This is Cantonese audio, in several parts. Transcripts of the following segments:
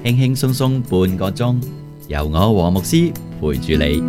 輕輕鬆鬆半個鐘，由我黃牧師陪住你。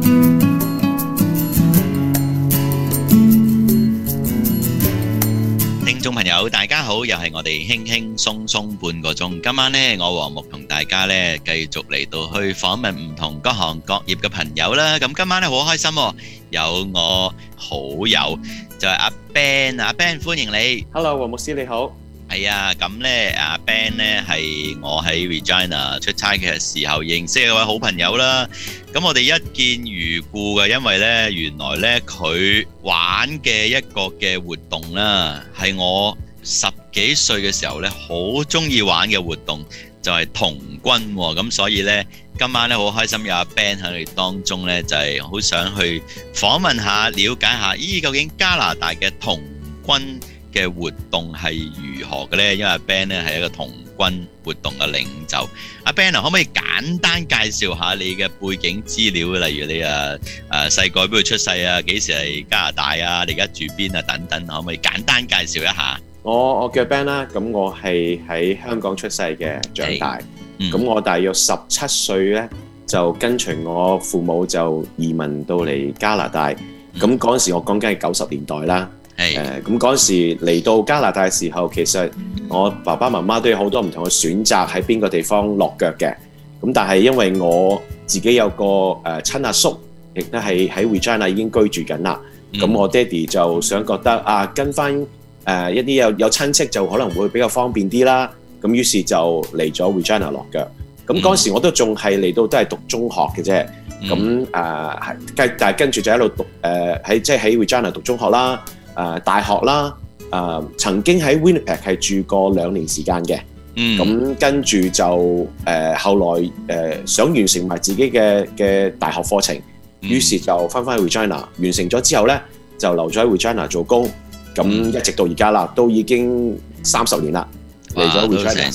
聽眾朋友，大家好，又係我哋輕輕鬆鬆半個鐘。今晚呢，我黃牧同大家呢繼續嚟到去訪問唔同各行各業嘅朋友啦。咁今晚呢好開心喎，有我好友就係阿 Ben，阿 Ben 歡迎你。 Hello， 黃牧師你好。 係啊，咁咧阿 Ben 咧係我喺 Regina 出差嘅時候認識一位好朋友啦。咁我哋一見如故嘅，因為咧原來咧佢玩嘅一個嘅活動啦，係我10幾歲嘅時候咧好中意玩嘅活動，就係童軍喎。咁所以咧今晚咧好開心有阿 Ben 喺你當中咧，就係好想去訪問下、了解下，究竟加拿大嘅童軍嘅活動係如何嘅呢？因為阿 Ben 咧係一個童軍活動嘅領袖。阿 Ben 可唔可以簡單介紹下你嘅背景資料？例如你細個喺邊度出世啊？幾時嚟加拿大啊？你而家住邊啊？等等，可唔可以簡單介紹一下？ 我叫 Ben 啦，咁我係喺香港出世嘅，長大。咁我大約17歲咧，就跟隨我父母就移民到嚟加拿大。咁嗰陣時我講緊係90年代啦。咁嗰陣時嚟到加拿大嘅時候，其實我爸爸媽媽都有好多唔同嘅選擇喺邊個地方落腳嘅。咁但係因為我自己有個親阿叔，亦都係喺 Regina 已經居住緊啦。咁我爹哋就想覺得跟翻一啲有親戚就可能會比較方便啲啦。咁於是就嚟咗 Regina 落腳。咁嗰陣時我都仲係嚟到都係讀中學嘅啫。咁但係跟住就一路讀喺 Regina 讀中學啦。大學啦，曾經喺 Winnipeg 係住過2年時間嘅，咁跟住就後來想完成埋自己嘅大學課程，於是就翻去 Regina， 完成咗之後咧就留咗喺 Regina 做工，咁一直到而家啦，都已經30年啦，嚟咗 Regina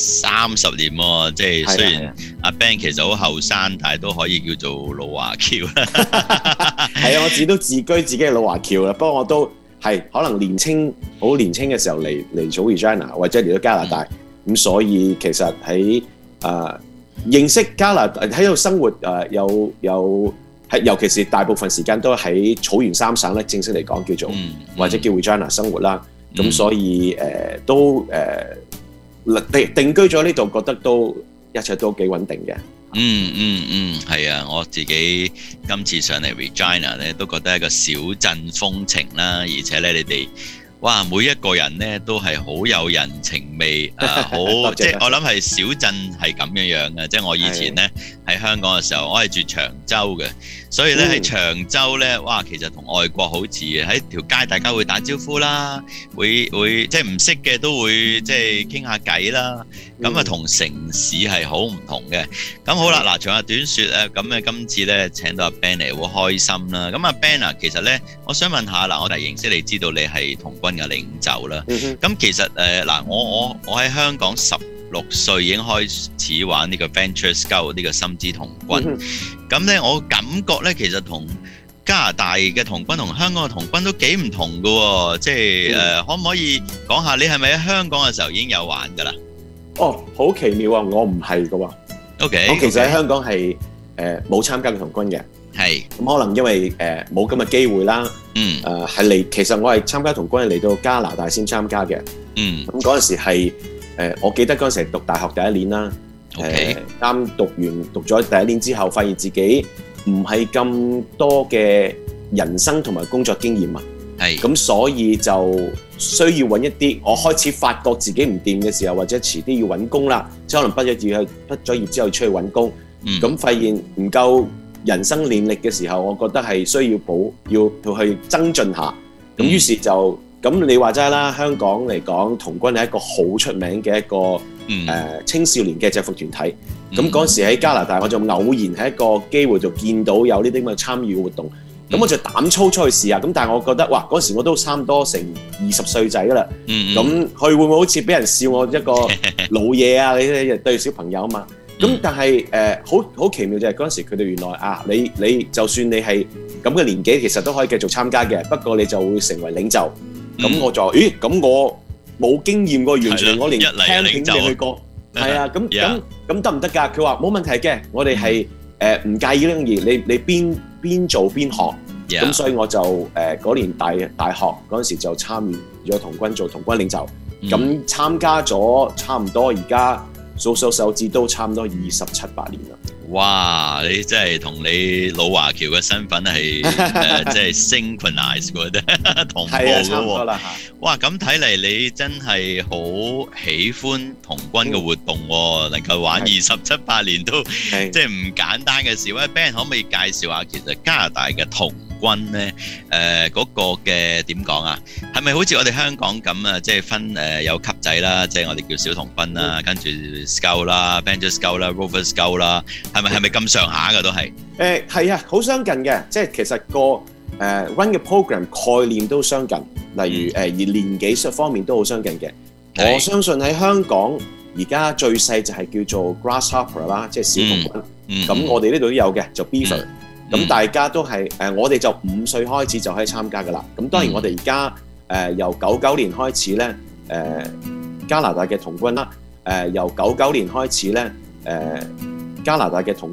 30年喎，即係雖然阿 Ben 其實好後生，但係都可以叫做老華僑啦。 係啊，我自己都自居自己係老華僑啦，不過我都係可能好年青嘅時候嚟咗 Regina 或者嚟咗加拿大，咁所以其實喺認識加拿大喺度生活尤其是大部分時間都喺草原三省咧，正式嚟講叫做或者叫 Regina 生活啦，咁所以都定居咗呢度，覺得都一切都幾穩定嘅。 係啊！我自己今次上嚟 Regina 咧，都覺得係一個小鎮風情啦，而且咧你哋哇每一個人咧都係好有人情味，好即係我諗係小鎮係咁樣嘅。即係我以前咧喺香港嘅時候，我係住長洲嘅，所以咧喺長洲咧，哇其實同外國好似嘅，喺條街大家會打招呼啦，會即係唔識嘅都會即係傾下偈啦。咁啊，同城市係好唔同嘅。咁好啦，嗱，長話短説咧，咁今次咧請到阿 Ben 嚟，好開心啦。咁阿 Ben 其實咧，我想問下嗱，我哋認識你知道你係童軍嘅領袖啦。咁其實嗱，我喺香港16歲已經開始玩呢個 Venture Scout 呢個深資童軍。咁咧，我感覺咧，其實同加拿大嘅童軍同香港嘅童軍都幾唔同㗎喎。即係可唔可以講下你係咪喺香港嘅時候已經有玩㗎啦？ 好奇妙啊！我唔係㗎喎。 OK， 我其實喺香港係冇參加過童軍嘅。係。咁可能因為冇咁嘅機會啦。係嚟，其實我係參加童軍係嚟到加拿大先參加嘅。咁嗰陣時係我記得嗰陣時係讀大學第1年啦。啱讀咗第1年之後，發現自己唔係咁多嘅人生同埋工作經驗啊。咁所以就需要揾一啲，我開始發覺自己唔掂嘅時候，或者遲啲要揾工啦，即係可能畢咗業之後出去揾工，咁發現唔夠人生練力嘅時候，我覺得係需要去增進下，咁於是就咁你話齋啦，香港嚟講童軍係一個好出名嘅一個青少年嘅制服團體，咁嗰時喺加拿大我就偶然喺一個機會就見到有呢啲咁嘅參與活動。咁我就膽粗出去試下，咁但係我覺得，哇！嗰時我都差唔多成20歲仔啦，咁佢會唔會好似俾人笑我一個老嘢啊？你對小朋友啊嘛，咁但係好奇妙就係嗰陣時佢哋原來你就算你係咁嘅年紀，其實都可以繼續參加嘅，不過你就會成為領袖。咁我就咁我冇經驗過，完全我連聽片未去過。 係啊，咁得唔得㗎？佢話冇問題嘅，我哋係唔介意呢樣嘢，你邊做邊學。咁所以我就嗰年大學嗰陣時就參與咗童軍做童軍領袖，咁參加咗差唔多而家數手指都差唔多27、8年啦。 哇！你真係同你老華僑嘅身份係即係 synchronize 嘅啫，同步嘅喎。哇！咁睇嚟你真係好喜歡童軍嘅活動喎，能夠玩27、8年都即係唔簡單嘅事。喂 Ben 可唔可以介紹下其實加拿大嘅童軍咧？嗰個嘅點講啊？係咪好似我哋香港咁啊？即係分有級仔啦，即係我哋叫小童軍啦，跟住 Scout 啦、Banjo Scout 啦、Rover Scout 啦，係咪咁上下嘅都係？ 係啊，好相近嘅，即係其實個run 嘅 program 概念都相近，例如而年紀方面都好相近嘅。我相信喺香港而家最細就係叫做 Grasshopper 啦，即係小童軍。咁我哋呢度都有嘅，就 Beaver。咁大家都係我哋就5歲開始就可以參加㗎啦。咁當然我哋而家由99年開始咧，加拿大嘅童軍啦，由99年開始咧，加拿大嘅童